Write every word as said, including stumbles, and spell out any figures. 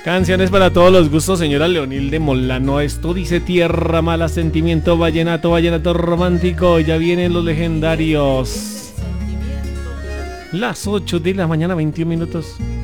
Canciones para todos los gustos, señora Leonilde Molano. Esto dice Tierra Mala, sentimiento vallenato, vallenato romántico. Ya vienen los legendarios. Las ocho de la mañana, veintiún minutos.